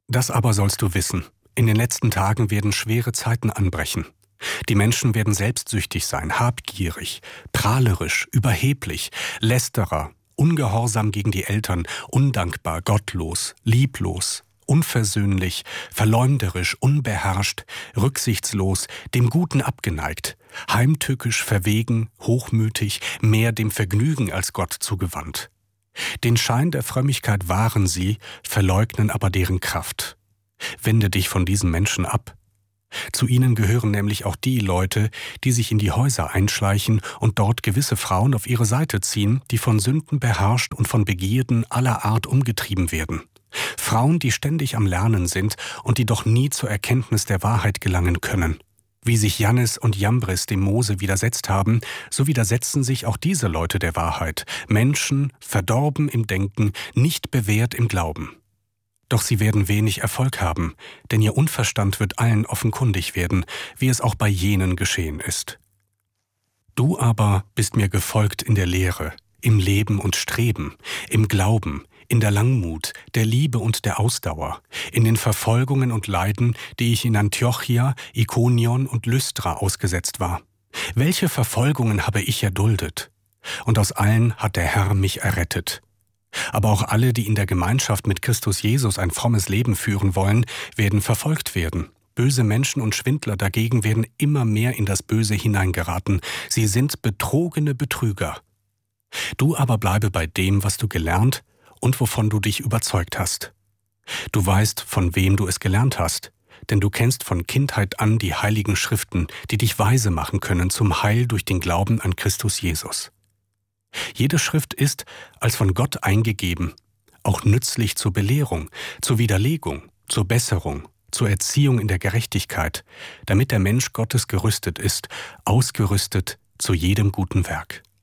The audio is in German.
Das aber sollst du wissen: In den letzten Tagen werden schwere Zeiten anbrechen. Die Menschen werden selbstsüchtig sein, habgierig, prahlerisch, überheblich, lästerer, ungehorsam gegen die Eltern, undankbar, gottlos, lieblos, unversöhnlich, verleumderisch, unbeherrscht, rücksichtslos, dem Guten abgeneigt, heimtückisch, verwegen, hochmütig, mehr dem Vergnügen als Gott zugewandt. Den Schein der Frömmigkeit wahren sie, verleugnen aber deren Kraft. Wende dich von diesen Menschen ab. Zu ihnen gehören nämlich auch die Leute, die sich in die Häuser einschleichen und dort gewisse Frauen auf ihre Seite ziehen, die von Sünden beherrscht und von Begierden aller Art umgetrieben werden. Frauen, die ständig am Lernen sind und die doch nie zur Erkenntnis der Wahrheit gelangen können. Wie sich Jannes und Jambres dem Mose widersetzt haben, so widersetzen sich auch diese Leute der Wahrheit. Menschen, verdorben im Denken, nicht bewährt im Glauben. Doch sie werden wenig Erfolg haben, denn ihr Unverstand wird allen offenkundig werden, wie es auch bei jenen geschehen ist. Du aber bist mir gefolgt in der Lehre, im Leben und Streben, im Glauben, in der Langmut, der Liebe und der Ausdauer, in den Verfolgungen und Leiden, die ich in Antiochia, Ikonion und Lystra ausgesetzt war. Welche Verfolgungen habe ich erduldet? Und aus allen hat der Herr mich errettet. Aber auch alle, die in der Gemeinschaft mit Christus Jesus ein frommes Leben führen wollen, werden verfolgt werden. Böse Menschen und Schwindler dagegen werden immer mehr in das Böse hineingeraten. Sie sind betrogene Betrüger. Du aber bleibe bei dem, was du gelernt und wovon du dich überzeugt hast. Du weißt, von wem du es gelernt hast, denn du kennst von Kindheit an die heiligen Schriften, die dich weise machen können zum Heil durch den Glauben an Christus Jesus. Jede Schrift ist, als von Gott eingegeben, auch nützlich zur Belehrung, zur Widerlegung, zur Besserung, zur Erziehung in der Gerechtigkeit, damit der Mensch Gottes gerüstet ist, ausgerüstet zu jedem guten Werk.